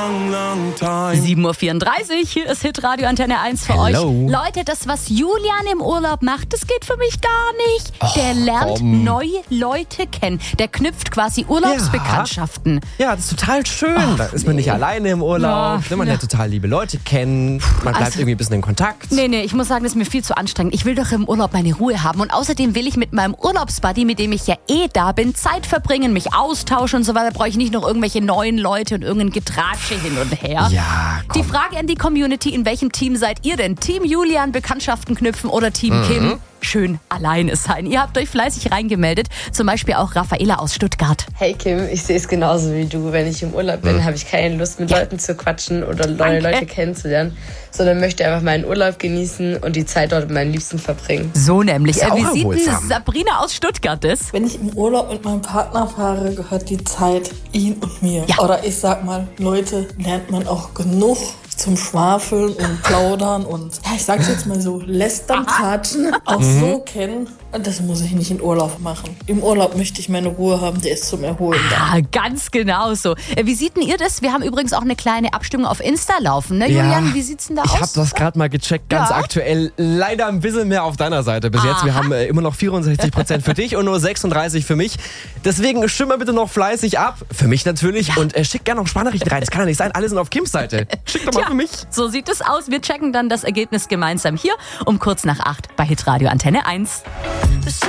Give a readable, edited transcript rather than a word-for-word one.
long, long time. 7.34 Uhr, hier ist Hitradio Antenne 1 für euch. Leute, das, was Julian im Urlaub macht, das geht für mich gar nicht. Der lernt neue Leute kennen. Der knüpft quasi Urlaubsbekanntschaften. Ja, das ist total schön. Da ist man nicht alleine im Urlaub. Man lernt total liebe Leute kennen. Man bleibt irgendwie ein bisschen in Kontakt. Nee, ich muss sagen, das ist mir viel zu anstrengend. Ich will doch im Urlaub meine Ruhe haben. Und außerdem will ich mit meinem Urlaubsbuddy, mit dem ich ja da bin, Zeit verbringen, mich austauschen und so weiter. Da brauche ich nicht noch irgendwelche neuen Leute und irgendein Getratsche hin und her. Ja, komm. Die Frage an die Community, in welchem Team seid ihr denn? Team Julian, Bekanntschaften knüpfen oder Team Kim? Schön alleine sein. Ihr habt euch fleißig reingemeldet. Zum Beispiel auch Raffaela aus Stuttgart. Hey Kim, ich sehe es genauso wie du. Wenn ich im Urlaub bin, habe ich keine Lust, mit Leuten zu quatschen oder neue Leute kennenzulernen, sondern möchte einfach meinen Urlaub genießen und die Zeit dort mit meinen Liebsten verbringen. So nämlich. Ist auch Wie sieht erholsam. denn Sabrina aus Stuttgart das? Wenn ich im Urlaub mit meinem Partner fahre, gehört die Zeit ihm und mir. Ja. Oder ich sag mal, Leute lernt man auch genug zum Schwafeln und Plaudern und, ja, ich sag's jetzt mal so, lästern, tratschen, auch so kennen. Und das muss ich nicht in Urlaub machen. Im Urlaub möchte ich meine Ruhe haben, der ist zum Erholen da. Ja, ganz genau so. Wie seht denn ihr das? Wir haben übrigens auch eine kleine Abstimmung auf Insta laufen, ne, Julian? Wie sieht's denn da aus? Ich habe das gerade mal gecheckt, ganz aktuell. Leider ein bisschen mehr auf deiner Seite bis jetzt. Wir haben immer noch 64% für dich und nur 36% für mich. Deswegen stimm mal bitte noch fleißig ab. Für mich natürlich. Und schick gerne noch Sprachnachrichten rein. Das kann ja nicht sein. Alle sind auf Kims Seite. Schick doch mal für mich. So sieht es aus. Wir checken dann das Ergebnis gemeinsam hier um kurz nach 8 bei Hitradio Antenne 1.